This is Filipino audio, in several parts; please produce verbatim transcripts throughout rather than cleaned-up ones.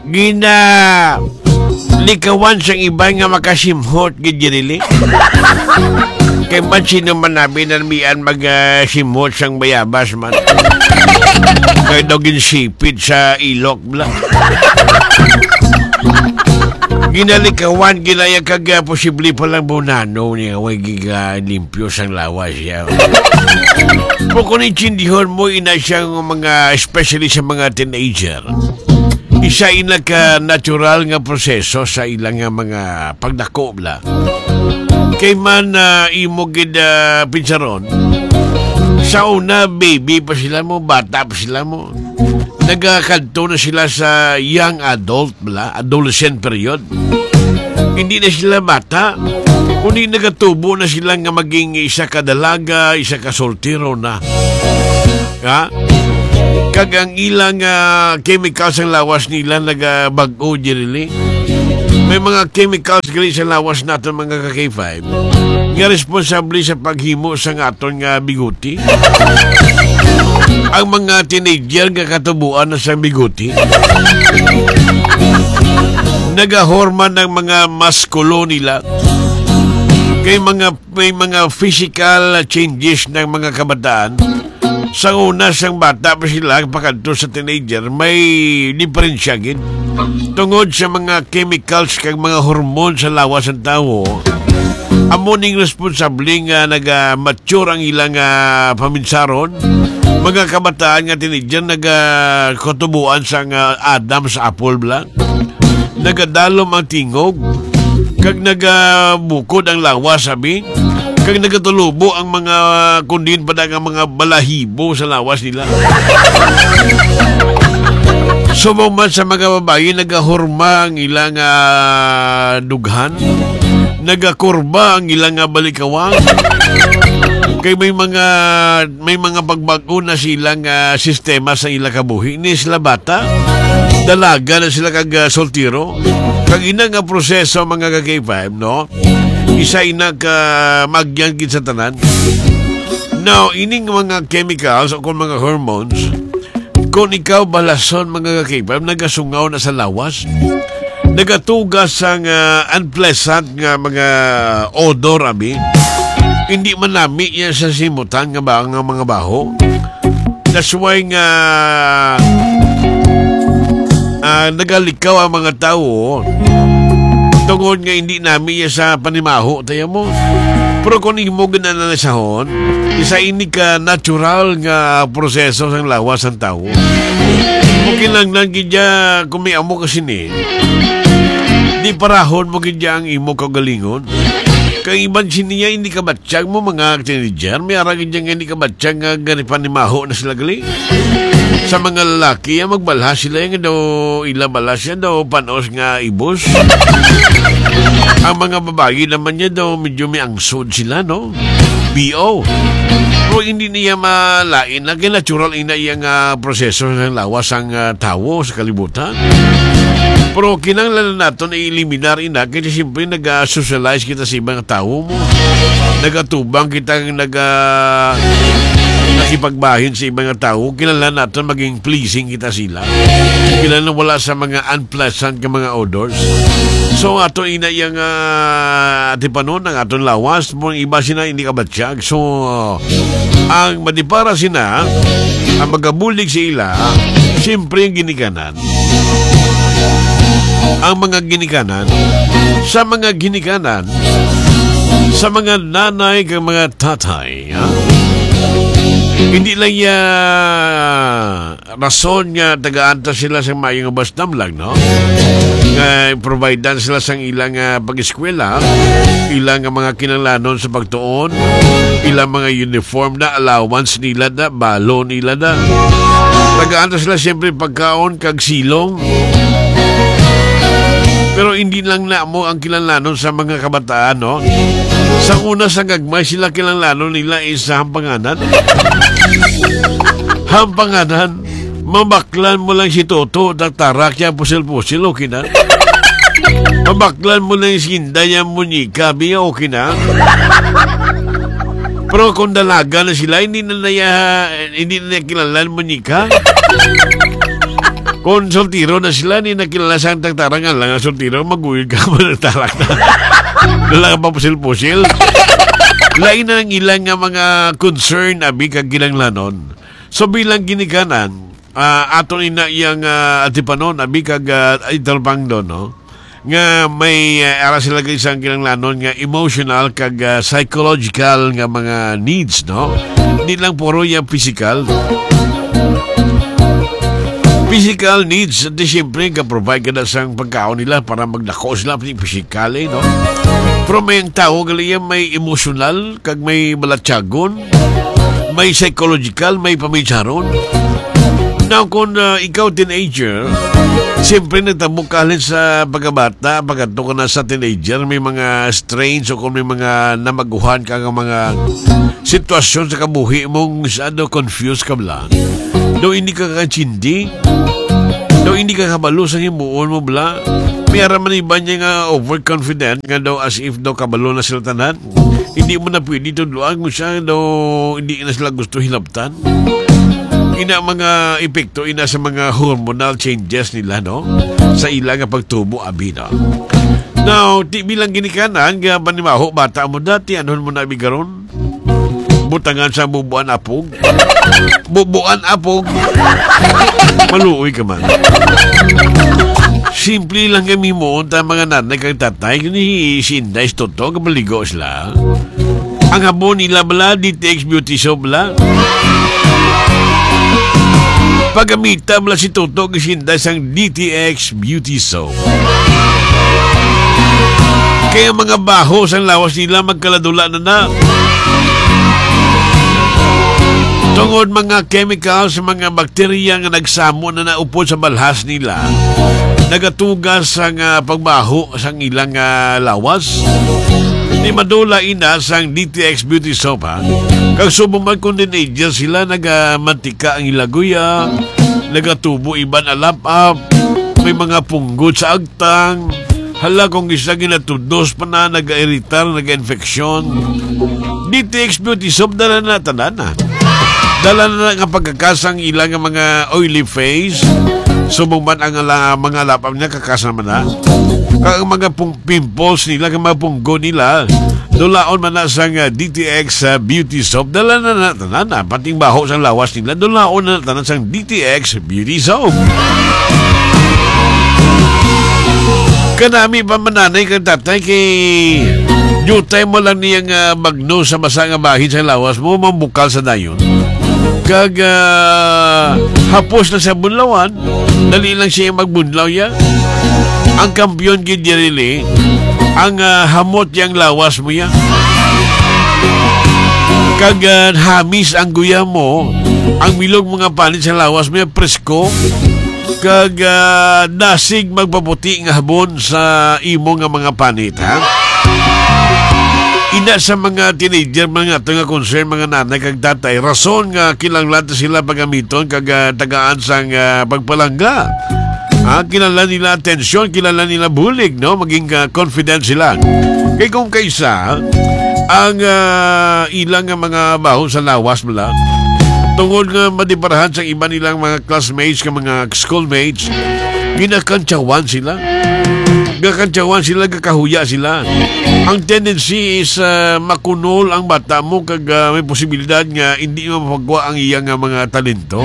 Gina likawan sang iba nga makasimhot gidjirili. Kay man sino man nabi na mian mag-simhot sang bayabas man. Kay daw ginsipid sa ilok bla. Ginalikawan ginaya kag uh, posible pa lang bunano niya way giga limpyo sang lawas siya. Poko ni chindihon mo ina siyang mga especially sa mga teenager. Isa ina ka natural nga proseso sa ilang nga mga pagdako bla. Kay man uh, imo gid uh, pinsaron. Sa una baby pa sila mo, bata pa sila mo. Nagkakanto na sila sa young adult bla, adolescent period. Hindi na sila bata. Kundi nagatubo na sila nga maging isa ka dalaga, isa ka soltero na. Ha? Kag ang ilang uh, chemicals ang lawas nila nagabag-o dirili. May mga chemicals gali sa lawas natin mga ka-K five nga responsable sa paghimo sa aton nga biguti. Ang mga teenager nga katubuan na sa biguti nagahorman ng mga maskulo nila. Kay mga may mga physical changes ng mga kabataan. Sa una sang bata pa sila pakanto sa teenager may diferensya gid tungod sa mga chemicals kag mga hormone sa lawas ng tao. Amo ning responsable nga naga-mature ang ilang uh, paminsaron. Mga kabataan nga teenager naga-kutubuan sa uh, Adam sa apple bla. Nagadalom ang tingog kag nagabukod ang lawas sabi. Kag nagatulubo ang mga kundin pa ang mga balahibo sa lawas nila. Sumaman sa mga babae, nagahurma ang ilang uh, dughan. Nagakurba ang ilang uh, balikawang. Kay may mga may mga pagbago na silang uh, sistema sa ilang kabuhi. Ni sila bata, dalaga na sila kag uh, soltiro. Kag ina nga proseso mga ka-K five, no? Isa ina ka magyan gid sa tanan. Now, ining mga chemicals o kung mga hormones, kung ikaw balason mga ka-K five, nagasungaw na sa lawas, nagatugas ang uh, unpleasant nga mga odor, abi. Hindi man nami yan sa simutan nga ba ang mga baho. That's why nga uh, nagalikaw ang mga tao tungod nga hindi namin yan sa panimaho tayo mo. Pero kung imo gana na nasahon, isa ini ka natural nga proseso sang lawas ng tao. Okay lang lang gidya kung may amo kasi ni di parahon mo gidya ang imo kagalingon. Kay iban siniya hindi ka batsyag mo mga teenager, may aragin dyan nga hindi ka batsyag nga gani panimaho na sila gali. Sa mga lalaki, magbalha sila yung daw ilabalas yan daw panos nga ibos. Ang mga babae naman niya daw medyo may angsod sila, no? B O. Pero hindi niya malain na natural ina iyang uh, proseso ng lawas ang uh, tao sa kalibutan. Pero kinanglan natin ay eliminar ina kasi siyempre nag-socialize kita sa ibang tao mo. Nagatubang kita nag uh, nakipagbahin sa ibang tao. Kinanglan natin maging pleasing kita sila. Kinanglan wala sa mga unpleasant ka mga odors. So ato ina yung uh, atipanon ng aton lawas mo iba sina hindi ka batsyag. So uh, ang madipara sina ang magabulig sa ila siyempre yung ginikanan. Ang mga ginikanan sa mga ginikanan sa mga nanay kang mga tatay, ha? Hindi lang ya rason nga taga-anta sila sa mayong bastam lang, no? Nga providean sila sa ilang uh, pag-eskwela, ilang uh, mga kinalanon sa pagtuon, ilang mga uniform na allowance nila na, balo nila na. Taga-anta sila siyempre pagkaon kag silong. Pero hindi lang na mo ang kinalanon sa mga kabataan, no? Sa una sa gagmay, sila kinalanon nila is hampanganan. Hampanganan. Mabaklan mo lang si Toto, taktarak niya, pusil-pusil, okay na? Mabaklan mo lang si Hinda niya, munyika, biya, okay na? Pero kung dalaga na sila, hindi na naya, hindi na naya kilalan munyika. Kung soltiro na sila, ni nakilala sa tagtarangan lang ang soltiro, mag-uwi ka mo ng tarak na. Dala ka pa pusil-pusil. Lain na ng ilang nga mga concern abi kag ginanglanon. So bilang ginikanan, uh, aton ina iyang uh, atipanon abi kag uh, italpang doon, no? Nga may uh, ara sila kay isang ginanglanon nga emotional kag uh, psychological nga mga needs, no? Hindi lang puro yung physical. Physical needs, di siyempre ka-provide ka na sang pagkaon nila para magdako sila physical, eh, no? Pero may ang tao, gali yan may emotional, kag may balatsagon, may psychological, may pamitsaron. Now, kung uh, ikaw teenager, siyempre nagtabok ka halin sa pagkabata, pagkato ka na sa teenager, may mga strains o kung may mga namaguhan ka ng mga sitwasyon sa kabuhi mong ano, confused ka lang. Daw hindi ka katsindi, daw hindi ka kabalo sa himuon mo bla. May araman iba niya nga overconfident nga daw as if daw kabalo na sila tanan. Hindi mo na pwede tudluan mo siya daw hindi na sila gusto hilaptan. Ina mga epekto, ina sa mga hormonal changes nila, no? Sa ilang nga pagtubo, abi, no? Now, ti bilang ginikanan, nga panimaho, bata mo dati, anon mo na ibigaron? Butangan sa bubuan apog. Bubuan apog. Maluoy ka man. Simple lang kami mo, ta mga nanay kang tatay, ni sinday toto, kabaligo sila. Ang habo nila bala, D T X Beauty Soap bala. Pagamita bala si Toto, sinday sang D T X Beauty Soap. Kaya mga baho sang lawas nila magkaladula na na. Tungod mga chemicals, mga bakterya nga nagsamo na naupod sa balhas nila, nagatugas ang uh, pagbaho sang ilang uh, lawas. Ni madula ina sang D T X Beauty Soap, ha? Kag subuman kung teenager sila, nagamantika ang ilaguya, nagatubo iban alap-up, may mga punggod sa agtang. Hala kung isa ginatudos pa na, nag-irritar, nag-infeksyon. D T X Beauty Soap, dala na tananan. Dala na nga pagkakasang ilang mga oily face. Sumuman ang uh, mga lapam niya, kakasama na. Kang mga pimples nila, kang mga punggo nila, dulaon man na sa uh, D T X uh, Beauty Soap. Dala na na tanan, pating baho sa lawas nila, dulaon na tanan sa D T X Beauty Soap. Kanami pa mananay kang tatay kay jutay mo lang niyang uh, magno sa masa nga bahid sa lawas mo, mambukal sa dayon. Kag uh, hapos na sa bunlawan, dali lang siya magbunlaw ya. Ang kampiyon kay Jerili, ang uh, hamot yang lawas mo ya. Kag uh, hamis ang guya mo, ang milog mga panit sa lawas mo ya, presko. Kag uh, nasig magpaputi nga habon sa imo nga mga panit, ha? Ina sa mga teenager, mga ito nga concern, mga nanay kag tatay, rason nga kinahanglan sila pagamiton kag uh, tagaan sang uh, pagpalangga. Ha? Kinala nila atensyon, kinala nila bulig, no? Maging uh, confident sila. Kaya kung kaysa, ang uh, ilang nga mga baho sa lawas mo lang, tungod nga madiparahan sa iba nilang mga classmates, ka mga schoolmates, ginakantsawan sila. Gakantsawan sila, gakahuya sila. Ang tendency is uh, makunol ang bata mo kag uh, may posibilidad nga hindi mapagwa ang iyang uh, mga talento,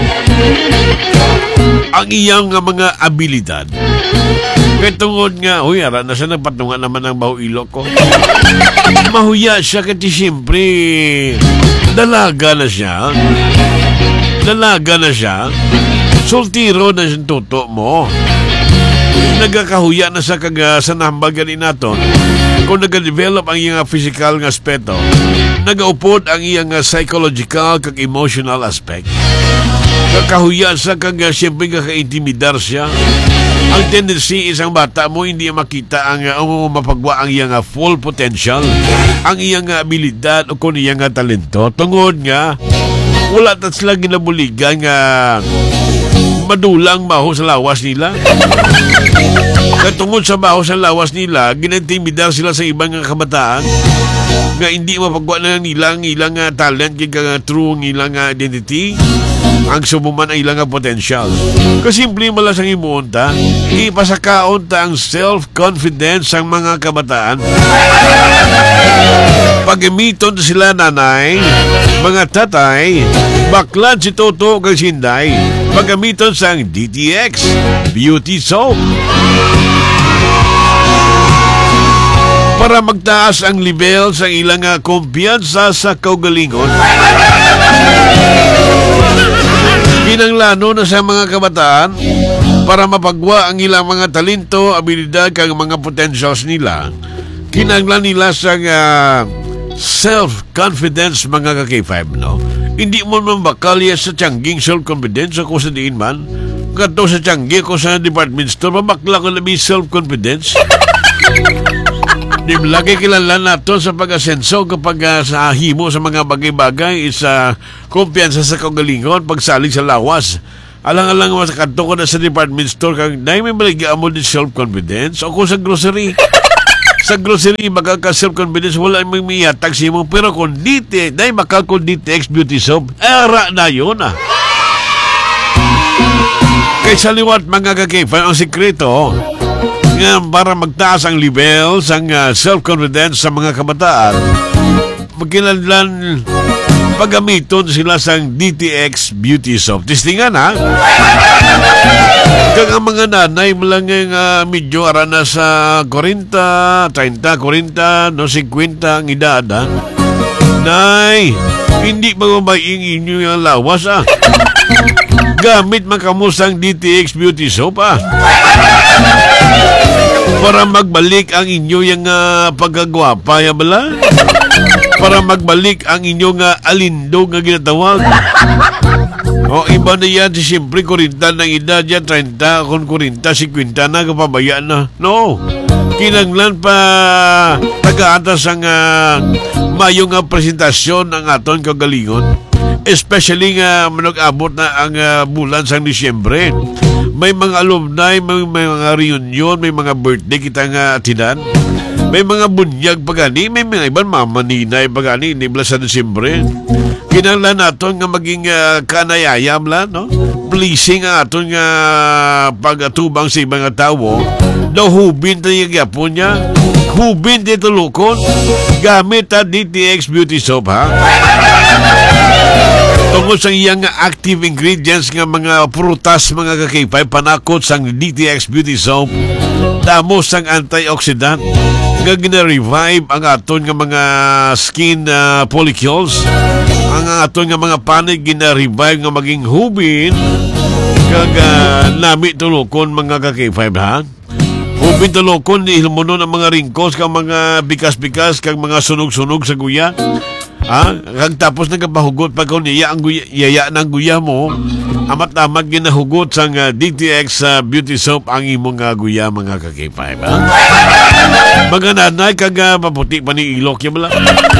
ang iyang uh, mga abilidad. Kaya tungod nga, huy, ara na siya, nagpatungan naman ang baho ilok ko. Mahuya siya kasi siyempre dalaga na siya. Dalaga na siya. Soltiro na siyang tuto mo. Nagkakahuya na sa kaga sa nambagan naton. Kung nag-develop ang iyang physical nga aspeto, nag-upod ang iyang psychological kag emotional aspect. Kakahuya sa kaga siyempre kaka-intimidar siya. Ang tendency isang bata mo hindi makita ang uh, mapagwa ang iyang uh, full potential, ang iyang uh, abilidad o kung iyang uh, talento. Tungod nga, wala tat sila ginabuligan nga madulang baho sa lawas nila. Katungod sa baho sa lawas nila, ginantimidar sila sa ibang uh, kabataan nga hindi mapagwa na nilang ilang uh, talent, kaya uh, true ng ilang uh, identity. ang sumuman ang ilang potential. Kasimple mo lang sang imuunta, ipasakaon ta ang self-confidence ang mga kabataan. Pagamiton sila nanay, mga tatay, baklan si Toto kag Sinday, pagamiton sang D T X Beauty Soap. Para magtaas ang level sa ilang uh, kumpiyansa sa kaugalingon. Kinanglano na sa mga kabataan para mapagwa ang ilang mga talento, abilidad kag mga potentials nila. Kinanglan nila sa uh, self-confidence mga ka-K five, no? Hindi mo man bakalya sa tiyanging self-confidence ako sa diin man. Kato sa tiyanggi ko sa department store, mabakla ko na may self-confidence. Di lagi kilala nato sa pag-asenso kapag uh, sa himo sa mga bagay-bagay is uh, kumpiyansa sa kagalingon pagsalig sa lawas. Alang-alang mas kanto ko na sa department store kag nay may maligya mo din self-confidence o kung sa grocery. Sa grocery baka ka self-confidence wala may miyatag si mo pero kung dite nay makal kung D T X Beauty Soap era na yun ah. Kay sa liwat mga kakifan ang sikreto nga para magtaas ang level sa uh, self-confidence sa mga kabataan, magkinadlan pagamiton sila sa D T X Beauty Soap. Tistingan ha. Kag ang mga nanay malang uh, medyo ara na sa forty, thirty, forty, no fifty ang edad ha. Nay, hindi magumaying inyo yung lawas ah. Gamit makamusang D T X Beauty Soap ah. Para magbalik ang inyo yung uh, pagkagwapa ya bala. Para magbalik ang inyo nga uh, alindog nga ginatawag. O iba na yan si siyempre kurinta ng edad yan thirty, kung kurinta fifty na kapabaya na. No. Kinanglan pa taga-atas ang uh, mayong uh, presentasyon ng aton kagalingon. Especially nga manag-abot na ang uh, bulan sa Disyembre. May mga alumni, may, may mga reunion, may mga birthday kita nga atinan. May mga bunyag pagani, may mga ibang mamaninay pagani, nibla sa Disyembre. Kinanglan naton nga maging uh, kanayayam la, no? Pleasing ang aton nga uh, pag-atubang sa ibang tao. Daw hubin tayo gyapon niya. Hubin dito lukon. Gamit ang D T X Beauty Soap, ha? Tungkol sa iyang active ingredients nga mga prutas, mga ka-K five, panakot sang D T X Beauty Soap, damos sang antioxidant nga gina-revive ang aton nga mga skin uh, follicles, ang aton nga mga panig gina-revive nga maging hubin kag uh, nami tulokon mga ka-K five, ha? Hubin tulokon ni hilmonon ang mga wrinkles kag mga bikas-bikas kag mga sunog-sunog sa guya. Ah, kag tapos nagapahugot pa ko niya ang guya, yaya ng guya mo, amat-amat ginahugot sang uh, D T X uh, Beauty Soap ang imong uh, guya mga ka-K five, ha? Mga nanay kag uh, paputi pa ni ilok ya bala.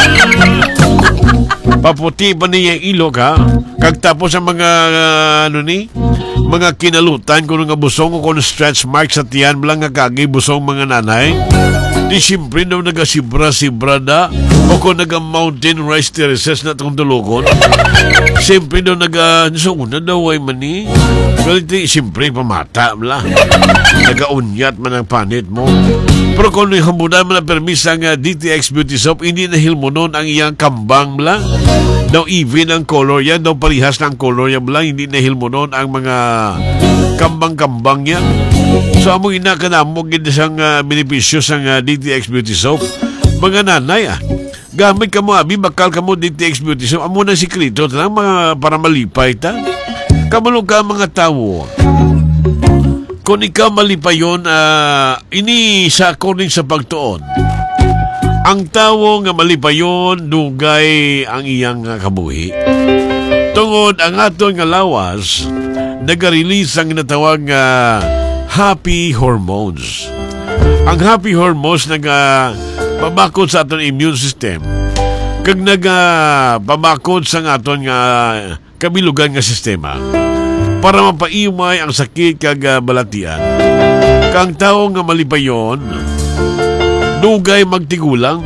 Paputi pa niya ilok, ha? Kag tapos ang mga uh, ano ni mga kinalutan kung nga busong o kung stretch mark sa tiyan bala nga kagi busong mga nanay. Di siyempre daw nagasibra-sibra na o kung naga-mountain rice terraces na itong dulukon. Siyempre daw naga... Sa una daw ay mani. Well, di siyempre pamata mala. Naga-unyat man ang panit mo. Pero kung hamunan mo na permisa nga D T X Beauty Soap, hindi na hilmonon ang iyang kambang mala. Daw even ang color yan. Daw parihas na ang color yan mala. Hindi na hilmonon ang mga kambang-kambang yan. So, among inakanamog ganda siyang uh, benepisyo sa uh, D T X Beauty Soap. Mga nanay, ah, gamit ka mo, abi, bakal ka mo D T X Beauty Soap. Amo na sikrito, tanang mga para malipay, ta? Kamulong ka mga tao. Kung ikaw malipay yun, uh, ini sa according sa pagtuon. Ang tao nga malipay yun, dugay ang iyang uh, kabuhi. Tungod ang aton nga lawas, nag-release ang natawag nga uh, happy hormones. Ang happy hormones nagpabakod sa aton immune system. Kag nagpabakod sa aton nga kabilugan nga sistema para mapaimay ang sakit kag uh, balatian. Kang tao nga malipayon, dugay magtigulang,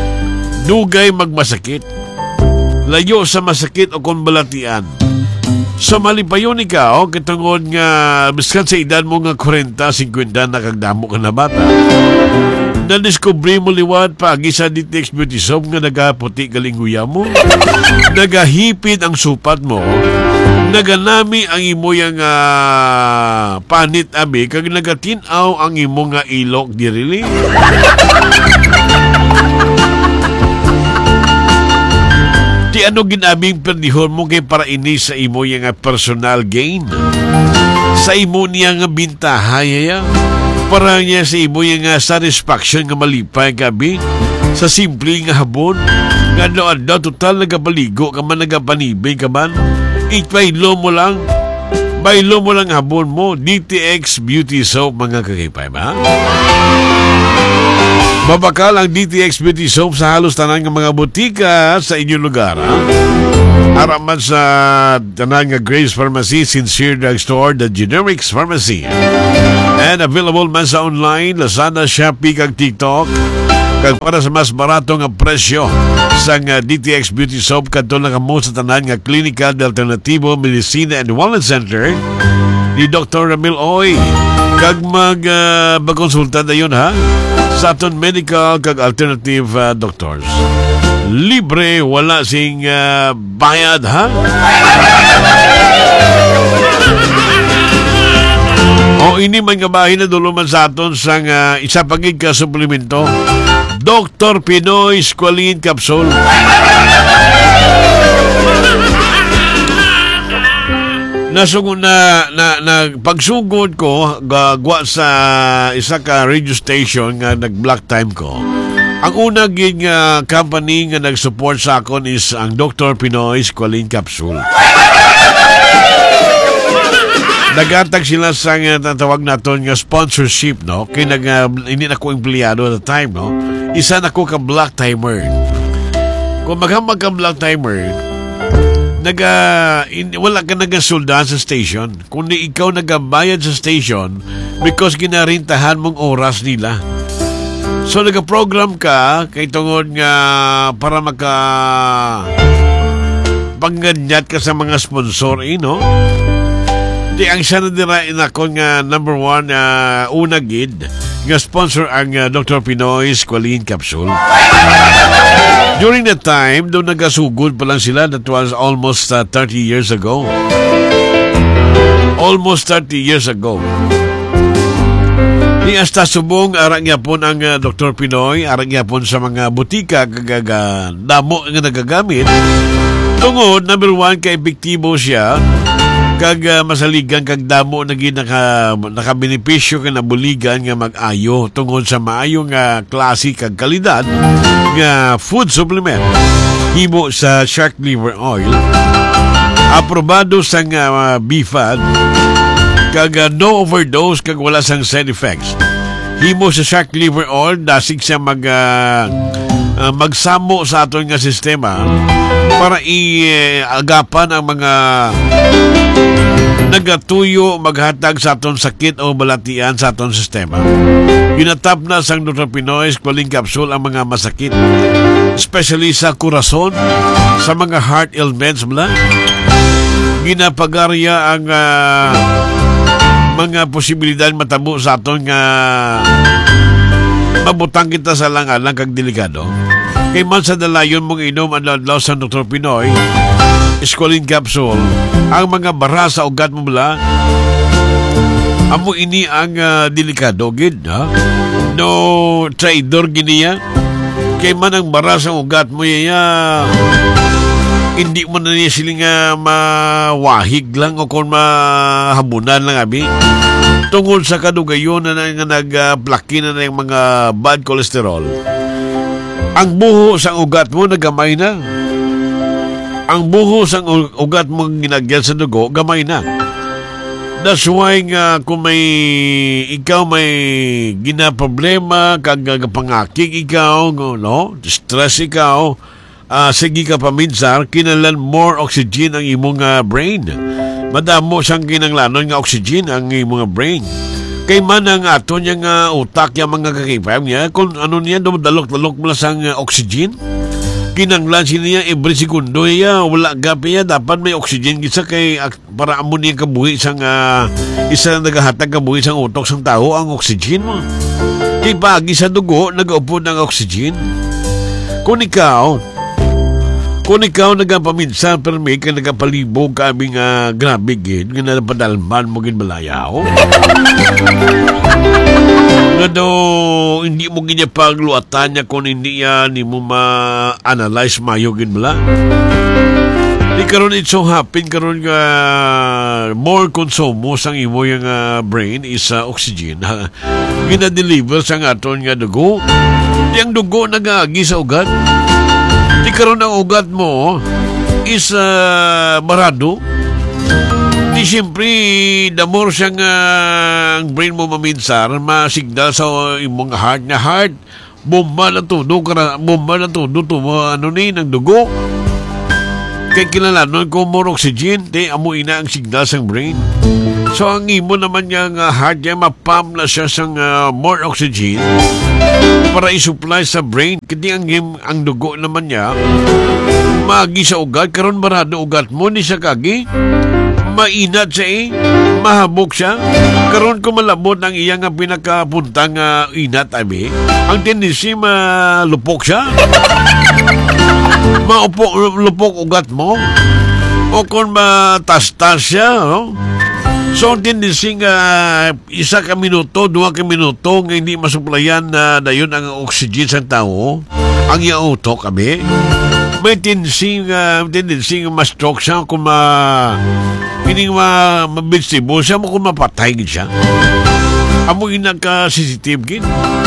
dugay magmasakit, layo sa masakit o kon balatian. Sa malipayon ikaw, katungod nga, biskan sa edad mo nga forty, fifty na kagdamo ka na bata, na-discovery mo liwat pagi sa D T X Beauty Soap nga nagaputi galinguya mo, nagahipid ang supat mo, naganami ang imo yang uh, panit abi, kag nagatinaw ang imo nga ilok dirili. Di ano ginabing perdihon mo kay para ini sa imo yung personal gain. Sa imo niya nga bintahay ya. Para niya sa imo yung satisfaction nga malipay gabi. Sa simple nga habon. Nga doon total nagabaligo ka man, nagapanibig ka man. Ipaylo mo lang. Baylo mo lang habon mo. D T X Beauty Soap mga kakipay ba? Babakal ang D T X Beauty Soap sa halos tanan ng mga butika sa inyong lugar. Ha? Araman sa tanan nga Grace Pharmacy, Sincere Drugstore, The Generics Pharmacy. And available man sa online, Lazada, Shopee, kag TikTok. Kag para sa mas barato nga presyo sa nga D T X Beauty Soap kadto na kamo sa tanan nga Klinika de Alternativo Medicina and Wellness Center ni Doctor Ramil Oy. Kag mag uh, magkonsulta na yun ha sa aton medical kag alternative uh, doctors. Libre, wala sing uh, bayad ha. O ini man nga bahin na duluman sa aton sang uh, isa pagig ka suplemento, Doctor Pinoy Squalene Capsule. Nasugod na, na, na pagsugod ko gagwa sa isa ka radio station nga nag-block time ko. Ang una gig uh, company nga nag-support sa akon is ang Doctor Pinoy Squalene Capsule. Nagatag sila sa nga tatawag naton nga sponsorship, no? Kaya nag, uh, hindi na ko empleyado at the time, no? Isa na ko ka block timer. Kung maghamag ka block timer, naga in, wala ka nagasuldahan sa station, kundi ikaw nagabayad sa station because ginarintahan mong oras nila. So nagaprogram ka kay tungod nga para maka pangganyat ka sa mga sponsor, eh, no? Di ang siya na dira inako nga number one uh, una gid nga sponsor ang uh, Doctor Pinoy Squalene Capsule. During that time, doon nagasugod pa lang sila. That was almost uh, thirty years ago. Almost thirty years ago. Ni hasta subong, arang yapon ang uh, Doctor Pinoy, arang yapon sa mga butika kagaga damo nga nagagamit. Tungod, number one, kay epektibo siya, kag uh, masaligan kag damo naging naka, nakabenepisyo ka na buligan nga mag-ayo tungod sa maayo nga klase kag kalidad nga food supplement himo sa shark liver oil, aprobado sa nga uh, B F A D, kag uh, no overdose kag wala sang side effects. Himo sa shark liver oil dasig siya mag uh, uh, magsamo sa aton nga sistema para i-agapan ang mga nagatuyo maghatag sa aton sakit o balatian sa aton sistema. Ginatap na sang Doctor Pinoy Squalene Capsule ang mga masakit, especially sa kurason, sa mga heart ailments mula. Ginapagarya ang uh, mga posibilidad matabo sa aton nga mabutang kita sa langalang kag delikado. Kay man sa dalayon mong inom ang adlaw sa Doctor Pinoy Squalene Capsule, ang mga bara sa ugat mo mula, amo ini ang uh, delikado gid, ha? No traidor giniya. Kay man ang bara sa ugat mo yaya, hindi mo na niya sila nga mawahig lang o kung mahabunan lang abi. Tungkol sa kadugayon na nga nag-plaki na ng mga bad cholesterol. Ang buho sa ugat mo nagamay na. Ang buho sa ugat mo ginagyan sa dugo, gamay na. That's why nga kung may ikaw may ginaproblema, kag pangakik ikaw, no? Stress ikaw, uh, sige ka paminsar, kinalan more oxygen ang imong uh, brain. Madamo siyang kinanglanon nga oxygen ang imong brain. Kay man ang ato niya nga utak yung mga kakipam niya, kung ano niya, dumadalok-dalok mo lang sa uh, oxygen. kinanglan siya every segundo ya wala gapi ya dapat may oxygen gisa kay para amo niya kabuhi sang uh, isa nagahatag kabuhi sang utok sang tao ang oxygen mo. Kay pagi sa dugo nagaupo ng oxygen. Kung ikaw kung ikaw nagapaminsan pero may ka nagapalibog kaming uh, grabe gid nga napadalman mo gid malayaw. Nga do, hindi mo ganyan pagluatan niya kung hindi yan, hindi mo ma-analyze mayogin mo lang. Di karon it so happen, karon nga more consumos ang imo yung uh, brain is uh, oxygen. Gina-deliver sa aton nga dugo. Di ang dugo nag-agi sa ugat. Di karon ang ugat mo is uh, barado. Di siyempre, the more siyang uh, ang brain mo maminsar, ma-signal sa imong heart na heart, bomba na todo, bomba na todo, tumo, ano ni, ng dugo. Kaya kilalanon ko more oxygen, di amo ina ang signal sa brain. So, ang imo naman yung uh, heart niya, mapam na siya sa uh, more oxygen para isupply sa brain. Kasi ang, ang dugo naman niya, magi sa ugat, karon barado ugat mo, ni siya kagi. Mainat siya eh. Mahabok siya. Karon ko malabot ang iyang pinakapuntang uh, inat, abi. Ang tendency malupok siya. Maupok, lupok ugat mo. O kung matastas siya, no? So, ang tendency nga isa ka minuto, dua ka minuto nga hindi masuplayan na dayon ang oxygen sa tao, ang iyang utok, abi. May tendency nga, tendency nga ma-stroke siya kung ma... Pining ma mabinsibo siya mo kung mapatay siya. Amo ina ka sensitive gin.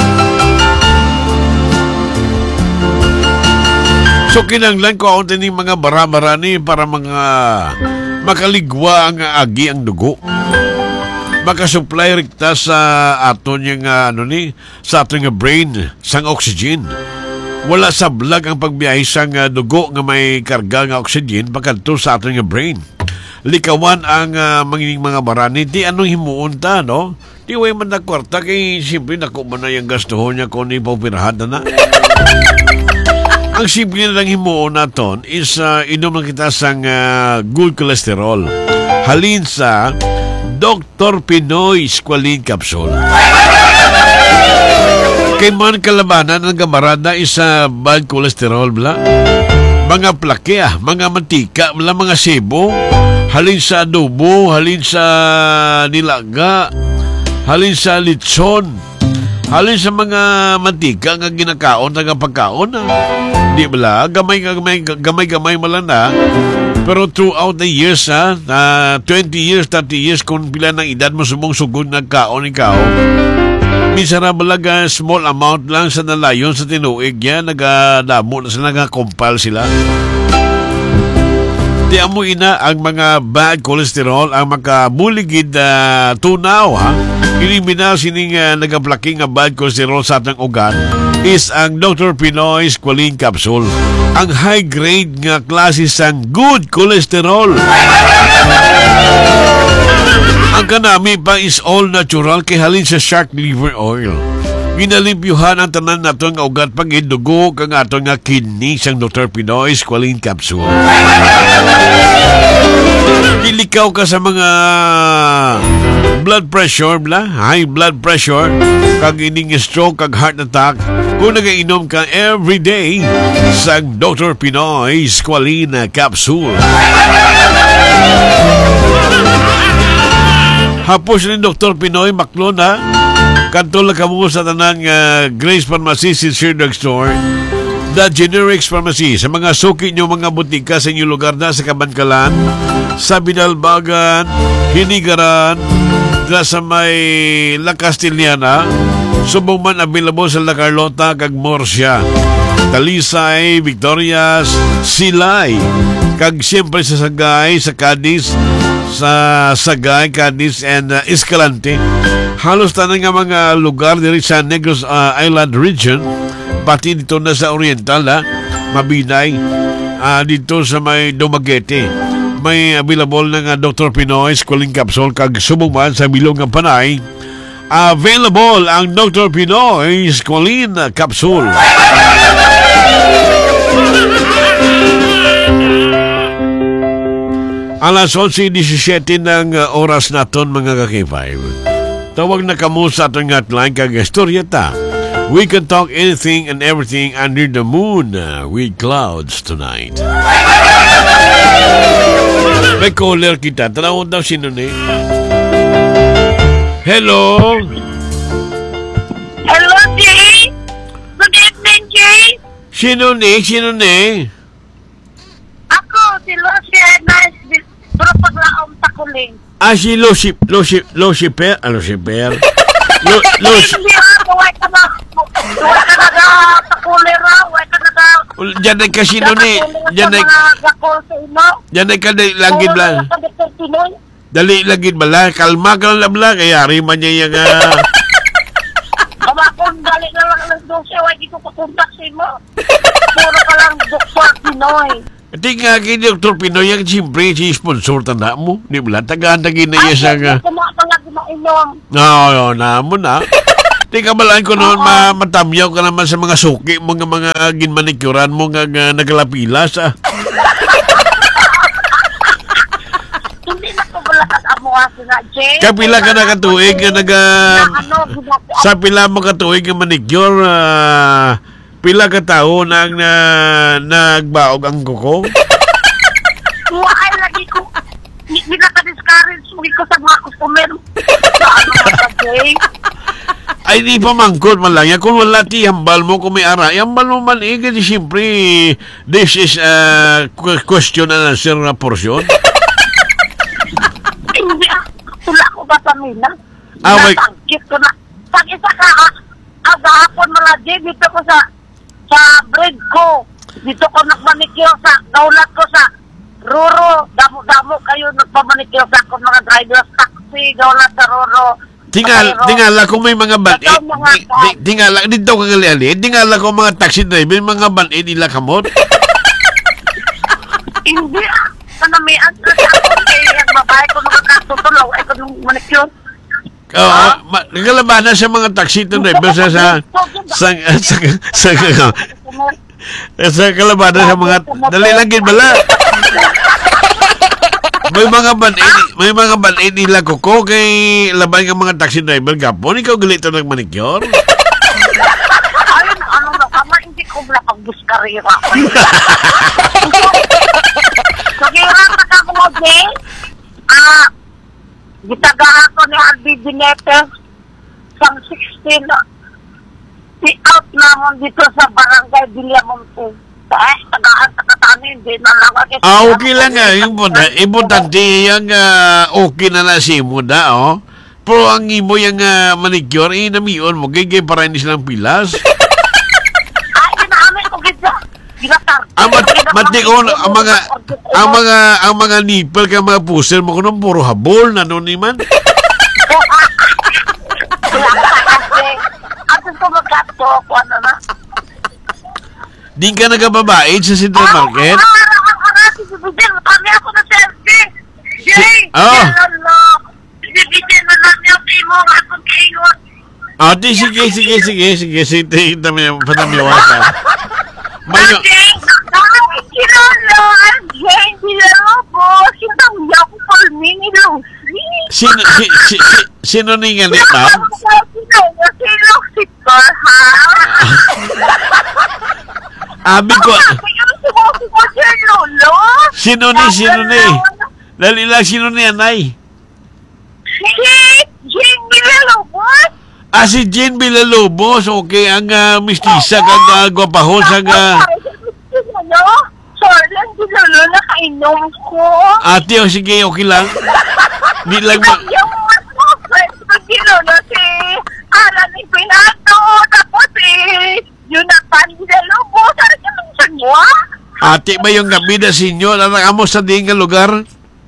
So kinanglan ko ako tining mga bara-bara ni para mga makaligwa ang agi ang dugo. Makasupply rikta sa aton yung uh, ano ni sa aton nga brain sang oxygen. Wala sa blag ang pagbiyahe sang uh, dugo nga may karga nga oxygen pagkanto sa aton nga brain. Likawan ang uh, mga mga barani. Di anong himuon ta, no? Di way man na kwarta kay simple naku man na yung gastuhon niya kung ipapirahan na na. Ang simple na lang himuon naton is uh, inom na kita sang uh, good cholesterol. Halin sa Doctor Pinoy Squalene Capsule. Kay man kalabanan ng gamarada is uh, bad cholesterol bla. Mga plake ah, mga mantika, bla, mga sebo. Halin sa adobo, halin sa nilaga, halin sa litson, halin sa mga mantika nga ginakaon, tagapagkaon na. Di ba? Gamay-gamay, gamay-gamay mo lang na. Pero throughout the years, ha, uh, twenty years, thirty years, kung pila ng edad mo sumong sugod nagkaon ikaw, minsan na balaga small amount lang sa nalayon sa tinuig yan, nagadamo na sila, nagakompile sila. Di amo ina ang mga bad cholesterol ang makabuligid uh, tunaw ha. Ilimina sining uh, nagaplaking nga bad cholesterol sa atang ugat is ang Doctor Pinoy Squalene Capsule. Ang high grade nga klase sang good cholesterol. Ang kanami pa is all natural kay halin sa shark liver oil. Ginalimpyuhan ang tanan nato nga ugat pag idugo kang ato nga kidney sang Doctor Pinoy Squalene Capsule. Dilikaw ka sa mga blood pressure, bla, high blood pressure, kag ining stroke, kag heart attack, kung nagainom ka everyday sang Doctor Pinoy Squalene Capsule. Hapos ni Doctor Pinoy Maklon ha. Kanto lang kamo sa tanan nga Grace Pharmacy, Sincere Drug Store, The Generics Pharmacy, sa mga suki nyo mga butika sa inyong lugar na sa Kabankalan, sa Binalbagan, Hinigaran, na sa may La Castillana, subong man available sa La Carlota, kag Morsia, Talisay, Victorias, Silay, kag siyempre sa Sagay, sa Cadiz, sa Sagay, Cadiz, and uh, Escalante. Halos tanan nga mga lugar diri sa Negros uh, Island region, pati dito na sa Oriental, ha? Mabinay, uh, dito sa may Dumaguete. May available na nga Doctor Pinoy Squalene Capsule kag sumuman sa Bilog ng Panay. Available ang Doctor Pinoy Squalene Capsule. Alas eleven seventeen ng uh, oras naton mga ka-K five. Tawag na kamo sa atong hotline kag istorya ta. We can talk anything and everything under the moon uh, with clouds tonight. May caller kita. Tanawon daw sino ni. Hello? Hello, Jay. Good evening, Jay. Sino ni? Sino ni? Ako, si Lucia Nice. Pero paglaom sa kuling. Ah, si Lucy, Lucy, Lucifer, ah, Lucifer. Lu, Lucy. Hindi ako, huwag ka na, huwag ka na na sa kulera, huwag ka na na. Diyan ay kasino ni, diyan ay, Mga gakol sa ino. diyan ay ka dali langit Puro lang. na sa Pinoy. Dali langit bala, kalma ka lang lang, kaya rima niya yung, ah, Ama kung dali na lang ng dosya, huwag ito papuntak sa imo. Puro ka lang doktor Pinoy. Ati nga kay Doktor Pinoy, yung siyempre si sponsor tanda mo, di ba? Tagaan-tagin na iya sa nga. Ay, kumain ka lagi na inom. Oo, na mo na. Di ka balaan ko noon ma matamyaw ka naman sa mga suki mo nga mga ginmanikuran mo nga, nga naglapilas ah. Hindi na ko bala kag-amuha na, Jay. Kapila ka na katuig nga naga... Ano, ginagawa. Sa pila mo katuig nga manicure, ah, pila ka tao na, na nagbaog ang kuko? Why lagi ko, hindi na ka-discourage mo ko sa mga customer. Sa ano ka, Jay? Ay, di pa mangkot man lang yan. Kung wala ti, hambal mo kung may ara. Hambal mo man, eh, kasi siyempre, this is a question and answer na porsyon. Hindi ah, tula ko ba sa mina? Ah, wait. Natangkit ko na. Pag isa ka, ah, agahapon mga Jay, dito ko sa, sa bread ko. Dito ko nagmanikyo sa, daulat ko sa, Roro, damo-damo kayo nagpamanikyo sa ako mga driver's taxi, daulat sa Roro. Tingal, Pero, tingala kung may mga ban, eh, ikaw mga di- di- tingala, dito ka gali-ali, tingala kung mga taxi driver, may mga ban, eh, nila kamot. Hindi ah. Kanamian ko sa ako eh. Ang babae ko nakakatutulaw. Ay ko nung manicure. Oo, ma- nagalabanan sa mga taxi driver sa sa sa sa sa, sa, sa kalabanan sa mga dali lang gid bala. May mga ban, eh, may mga ban, eh, nila kuko kay laban ng mga taxi driver gapon, ikaw galito ng manicure. Ayun, ano na kama. Hindi ko wala pag-bus karera. Kagirang na ka mo, Jay. Ah, gitagaan ko ni Albi Binete sang sixteen na i-out namon dito sa barangay Villamonte. Eh, tagaan sa katani, hindi na lang. Ah, okay lang nga. Importante, importante yung uh, okay na na si mo da, oh. Pero ang imo yung uh, manicure, eh, namiyon mo, gaya para hindi silang pilas. Ay, ginaamit ko gitsa. Ginatar. Ang mat, matikon, ang mga, ang mga, ang mga nipple ka mga puser mo kunong puro habol na noon naman. Wala ka kasi. At ito magkato ko, ano na. Di ka nagababait sa Central Market? Ah, ah, ah, ah, si Bibigyan, matami ako na selfie. Jay, Oh. hello. Bibigyan na lang yung timo nga kung kaingon. Ah, di, sige, sige, sige, sige, sige, sige, patamiwa ka. Mayo, Jay, nakakami kilala. Jay, kilala po. Sinamya ko pa mini Lucy. sino, si, si, si, sino ni nga ni, ma'am? Si Lucy ko, ha? Abi ko, Ako yung sumusi ko siya, Lolo. sino ni, sino ni? Dali lang, sino ni, anay? Si Jane Villalobos. Ah, si Jane Villalobos, okay, ang uh, mistisa kang uh, gwapahon sa uh, Ano? Sorry lang, di Lolo, nakainom ko. ate, oh, sige, okay lang. Di lang, ma- Yung mas mo, friends ko si Lolo, si Alan ni Pinato, tapos si Jonathan Villalobos. Ano siya nang sanwa? ate ba yung gabi na sinyo? Anak mo sa diin ka lugar?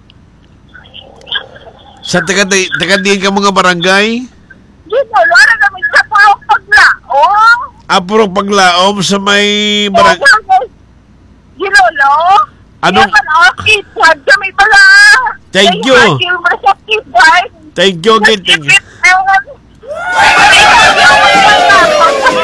Sa taga, taga diin ka mga barangay? Di Lolo, ano naman sa pulong paglaong? Apuro paglaom sa may barang... Di Lolo? Anong- Kaya pala, keyboard kami pala. Thank you. Kaya Michael mo sa keyboard. Thank you, Git. Thank you.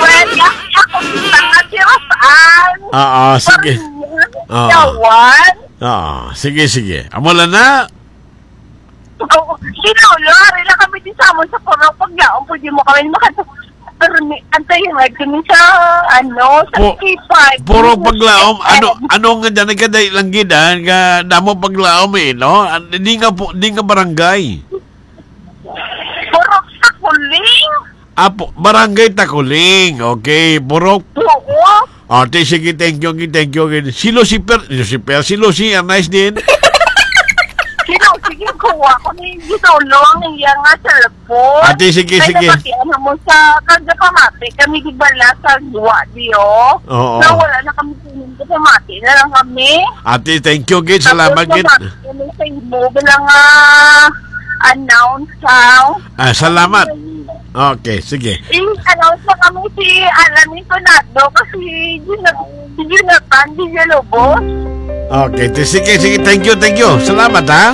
Oo, sige. Oo. Yawan. Ah, sige, sige. Amula na. Oo, sinaulo, hari lang kami din sa amon sa purok. Pag yaon, pwede mo kami makata. Pero antayin mo, kami sa, ano, sa Po- K five. Puro paglaom, ano ano nga dyan nagkaday lang gida, nga damo paglaom eh, no? Di nga po, di nga barangay. Purok sa kuling. Apo, barangay Takuling. Okay, puro. Oo. Ate, sige, thank you, thank you. Si Lucy Per, si Per, si Lucy, ah, nice din. Sino, sige, kuha ko ni Ginolo ang iya nga cellphone. Ate, sige, sige. Kaya napatian mo sa kanya pamati. Kami gibala sa duwa, diyo. Oo. Na wala na kami punin sa pamati. Na lang kami. Ate, thank you, Gid. Salamat, Gid. Tapos kami sa imo bilang uh, announce how. Ah, salamat. Okay, sige. I-announce na kami si Alamin Conado kasi si Jonathan Villalobos. Okay, t- sige, sige. Thank you, thank you. Salamat, ha?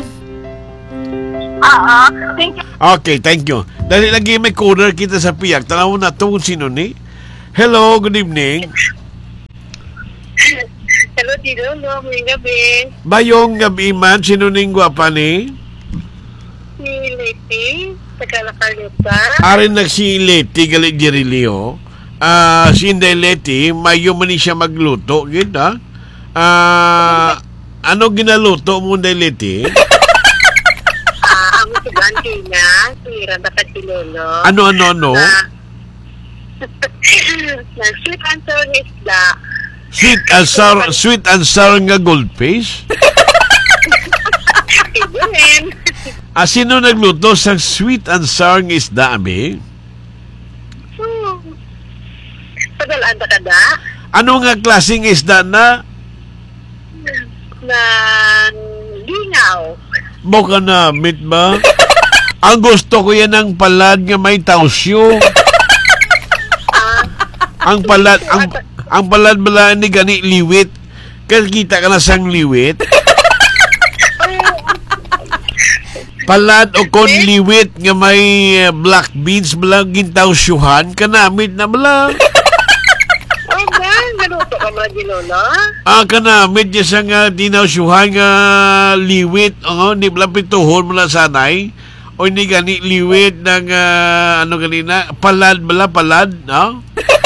Ah, thank you. Okay, thank you. Dahil lagi may caller kita sa piyak. Tanaw na ito kung sino ni. Hello, good evening. Hello, Tito. No, may gabi. Bayong gabi man, sino ning gwapa ni? Si Leti, Tagalakaluta. Arin na si Leti, galit Jerilio. Ah, si Inday Leti, mayo man ni siya magluto, gid ha? Ah, ano ginaluto mo, Inday Leti? Ah, ang sugan niya, si Randa Patilolo. Ano, ano, ano? Na sweet and sour isda. Sweet and sour, sweet and sour nga goldfish? Ibunin. Ah, sino nagluto sa sweet and sour nga isda, abi? Padalaan ka da? Ano nga klaseng isda na? Na lingaw. Boka na, mit ba? Ang gusto ko yan ang palad nga may tausyo. ang palad, ang, ang palad bala ni gani liwit. Kasi kita ka na sang liwit. Palad o kon liwit nga may uh, black beans bala gintausyuhan kanamit na bala. Oh, ba? Galuto ka mga Ginolo? Ah, kanamit niya sa nga dinausyuhan nga liwit. Oh, di bala pituhon mo na sanay. O hindi gani liwit ng uh, ano ganina, palad bala, palad, no?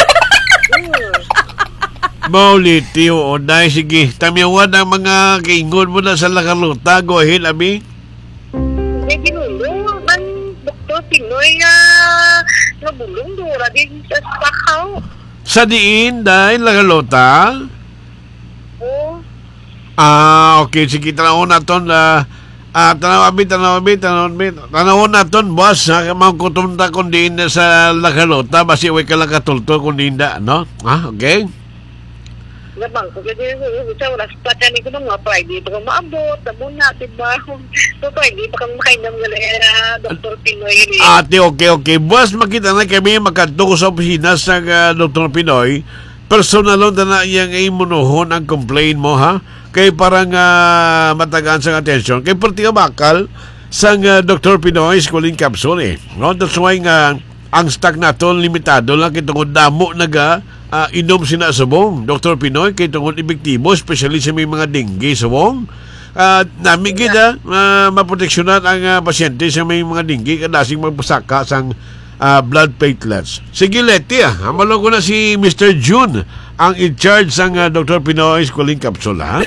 Mauliti, oo, dahil sige. Tamiyawan ang mga kaingon mo na sa lakaluta. Go ahead, Abi. May Ginolo, man, Doktor Pinoy nga nabulong dura din sa Sakaw. Sa diin, dahil lakaluta. Oh, Ah, okay, sige, tanawon naton na ah, tanaw abi, tanaw abi, tanaw abi. Tanawon naton, boss, ha, mangkutunta kung diin na sa lakaluta, basi way ka lang katulto kung diin da, no? Ah, okay? nabang ko kasi sa wala sa kanya ko nung mga Friday pa kang maabot, sabon na, diba? So Friday pa kang makainam nga uh, Doktor Pinoy. Ate, okay, okay. Boss, makita na kami makadto ko sa opisina sa uh, Doktor Pinoy. Personalon na na iyang imunuhon ang complain mo, ha? Kay parang uh, matagaan sa atensyon. Kay perti ka bakal sa uh, Doktor Pinoy schooling capsule, eh. No? That's why nga ang stock naton limitado lang kay tungod damo naga uh, inom sina subong Doktor Pinoy kay tungod epektibo, especially sa may mga dengue subong. Uh, nami kita uh, maproteksyonan ang uh, pasyente sa may mga dengue kadasing magpasaka sang uh, blood platelets. Sige, Leti, ah. Amalo ko na si Mister June ang in-charge sang uh, Doktor Pinoy schooling capsule, ha?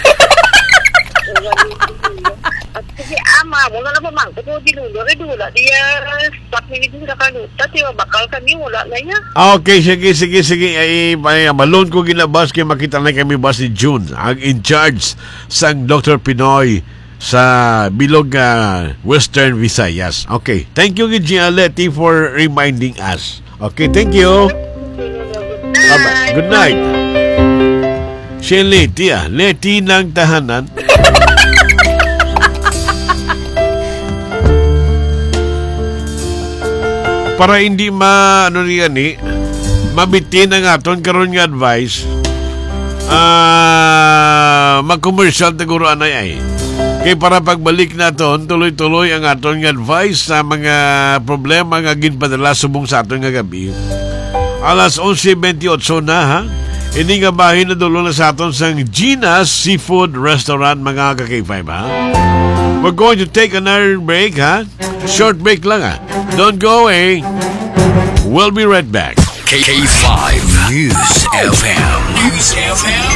At sige, ama, wala na pa man. Kung dinulo, rin wala. Di, uh, stop na nito sa kanuta. Di, bakal kami, wala na niya. Okay, sige, sige, sige. Ay, ay, malon ko ginabas kay makita na kami ba si June, ang in-charge sang Doktor Pinoy sa bilog uh, Western Visayas. Okay. Thank you, Gia Leti, for reminding us. Okay, thank you. Bye-bye. Good night. Si Leti, ah. Leti ng tahanan. Para hindi ma ano riyan eh, mabitin ang aton karon nga advice. Ah, uh, mag-commercial siguro anay ay. Kay para pagbalik naton tuloy-tuloy ang aton nga advice sa mga problema nga ginpadala subong sa aton nga gabi. Alas eleven twenty-eight na, ha. Hindi nga bahin na dulo na sa aton sang Gina's Seafood Restaurant, mga ka-K five, ha? We're going to take another break, ha? Short break lang, ha? Don't go away. We'll be right back. K five News F M. News F M.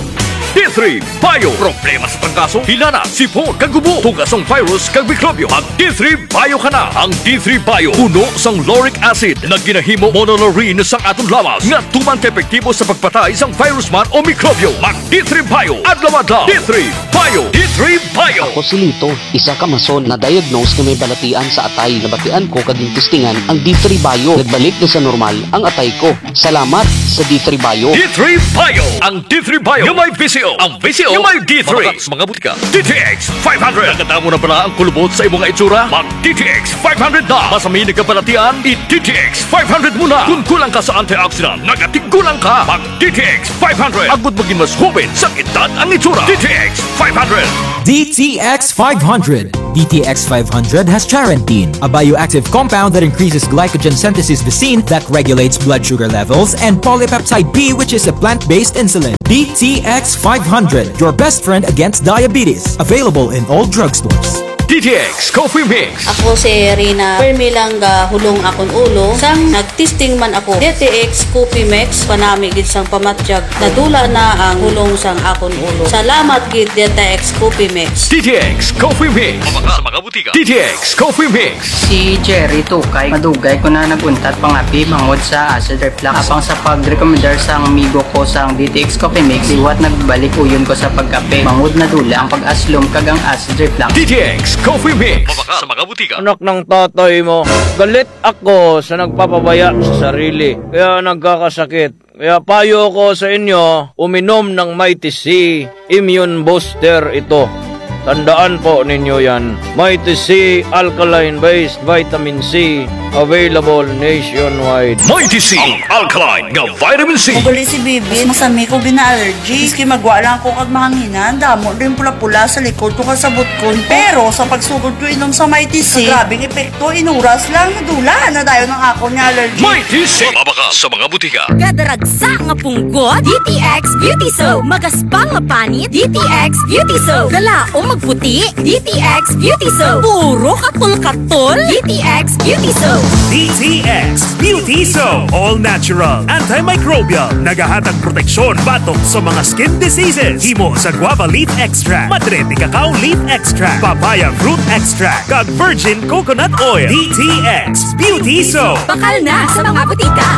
D three Bio. Problema sa pagkaso, hilana, sipon, kagubo, tugasong virus, kag mikrobyo. Ang D three Bio ka na. Ang D three Bio, puno sang lauric acid na ginahimo monolaurin sang aton lawas nga tuman ka-epektibo sa pagpatay sang virus man o mikrobyo. Mag D three Bio. Adlaw-adlaw. D three Bio. D three Bio. Ako si Lito, isa ka mason na diagnose na may balatian sa atay. Nabatian ko kaging testingan ang D three Bio. Nagbalik na sa normal ang atay ko. Salamat sa D three Bio. D three Bio. Ang D three Bio yung may V C O. Ang V C O yung may D three. Sa mga butika. D T X five hundred. Naganda mo na pala ang kulubot sa imong itsura? Mag D T X five hundred na. Masami nagkabalatian, i-D T X five hundred muna. Kung kulang ka sa antioxidant, nagatiggulang ka. Mag D T X five hundred. Agud maging mas hubin sa edad ang itsura. D T X five hundred. D T X five hundred. D T X five hundred has charantine, a bioactive compound that increases glycogen synthesis vesine that regulates blood sugar levels, and polypeptide B, which is a plant-based insulin. D T X five hundred, your best friend against diabetes. Available in all drugstores. D T X Coffee Mix. Ako si Rina Permilang ga hulong akong ulo sang nagtesting man ako D T X Coffee Mix panami gid sang pamatyag nadula na ang hulong sang akong ulo. Salamat gid D T X Coffee Mix. D T X Coffee Mix. Sa mga butika. D T X Coffee Mix. Si Jerry Tukay, madugay ko na naguntat pangapi mangod sa acid reflux. Apang sa pag-recommendar sang amigo ko sang D T X Coffee Mix, liwat nagbalik uyon ko sa pagkape. Mangod na dula ang pag-aslom kagang acid reflux. D T X Coffee Mix. Sa mga butika. Anak ng tatay mo, galit ako sa nagpapabaya sa sarili. Kaya nagkakasakit. Kaya payo ko sa inyo, uminom ng Mighty C Immune Booster ito. Tandaan po ninyo yan. Mighty C Alkaline-based Vitamin C, available nationwide. Mighty C, ang alkaline nga vitamin C. Magali si Bibi, masami ko gina-allergy. Iski magwa lang ko kag mahanginan, damo rin pula-pula sa likod ko kasabot ko. Pero sa pagsugod ko inom sa Mighty C, grabing epekto, inuras lang, nadula na dayo ng ako niya allergy. Mighty C, mabaka sa mga butika. Kadaragsa nga punggot, D T X Beauty Soap. Magaspang nga panit, D T X Beauty Soap. Galaong magputi, D T X Beauty Soap. Puro katul-katul, D T X Beauty Soap. D T X Beauty Soap. All natural, antimicrobial, nagahatag proteksyon batok sa mga skin diseases. Himo sa guava leaf extract, madre de cacao leaf extract, papaya fruit extract, kag virgin coconut oil. D T X Beauty Soap. Bakal na sa mga butika.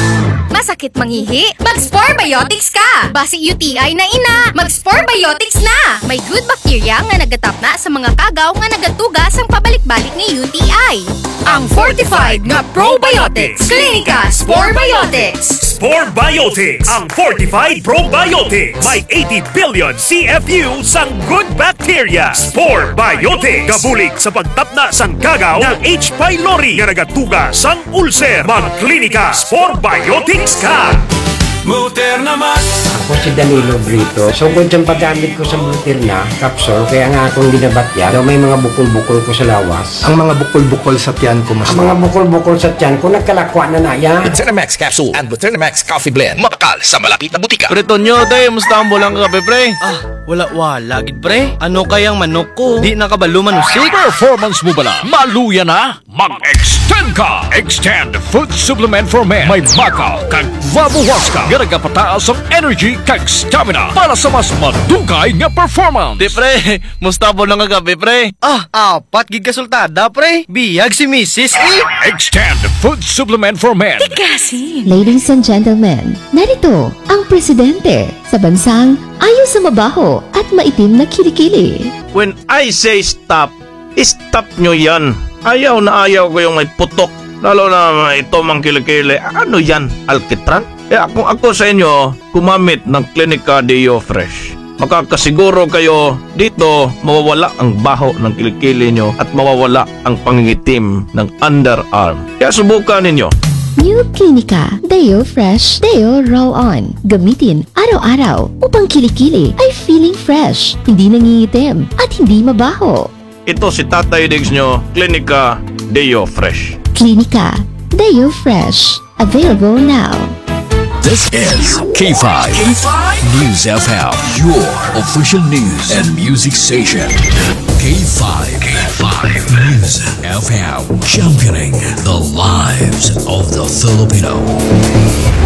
Masakit mangihi? Mag-Spore Biotics ka! Basi U T I na ina, mag-Spore Biotics na! May good bacteria nga nagatap na sa mga kagaw nga nagatugas ang pabalik-balik ni U T I. Ang fortified nga probiotics. Clinica Spore Biotics. Spore Biotics, ang fortified probiotics. May eighty billion C F U sang good bacteria. Spore Biotics. Gabulig sa pagtapna sang kagaw ng H. pylori nga nagatugas sang ulcer. Mag-klinika Spore Biotics ka! Muter naman! Ako si Danilo Brito. Sugod sa paggamit ko sa butir na capsule, kaya nga akong binabatyan. Daw may mga bukol-bukol ko sa lawas. Ang mga bukol-bukol sa tiyan ko mas... Ang mga bukol-bukol sa tiyan ko, nagkalakwa na na yan. Butiramax Capsule and Butiramax Coffee Blend. Mabakal sa malapit na butika. Preto nyo, tay, musta ang bulang kape, pre? Ah, wala-wala, gid pre. Ano kayang manok ko? Di nakabalo manusik. Performance mo bala? Maluya na? Mag-extend ka! Extend Food Supplement for Men. May baka kag vabuwaska. Nga nagapataas ang energy kag stamina para sa mas madugay nga performance. Di pre, musta ang bulang kape, pre? Ah, apat gig kasultada, pre. Biyag si Missus E. Extend Food Supplement for Men. Tikasi. Ladies and gentlemen, narito ang presidente sa bansang ayaw sa mabaho at maitim na kilikili. When I say stop, stop nyo yan. Ayaw na ayaw ko yung may putok. Lalo na ito mang kilikili. Ano yan? Alkitran? Eh kung ako sa inyo, kumamit ng Clinica Deo Fresh. Makakasiguro kayo dito mawawala ang baho ng kilikili nyo at mawawala ang pangingitim ng underarm. Kaya subukan ninyo. New Clinica Deo Fresh Deo Roll On. Gamitin araw-araw upang kilikili ay feeling fresh, hindi nangingitim at hindi mabaho. Ito si Tatay Diggs nyo, Clinica Deo Fresh. Clinica Deo Fresh. Available now. This is K five. K five News F M, your official news and music station. K five. K five News F M, championing the lives of the Filipino.